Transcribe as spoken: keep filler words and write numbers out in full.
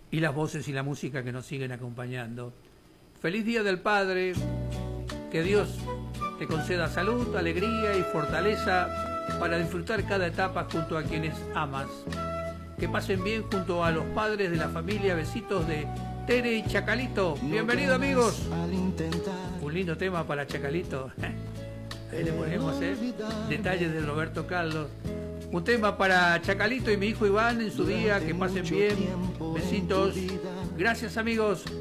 y las voces y la música que nos siguen acompañando. Feliz Día del Padre, que Dios te conceda salud, alegría y fortaleza para disfrutar cada etapa junto a quienes amas. Que pasen bien junto a los padres de la familia. Besitos de Tere y Chacalito. Bienvenido, amigos. Un lindo tema para Chacalito. Ahí le ponemos, ¿eh? Detalles de Roberto Carlos. Un tema para Chacalito y mi hijo Iván en su día. Que pasen bien. Besitos. Gracias, amigos.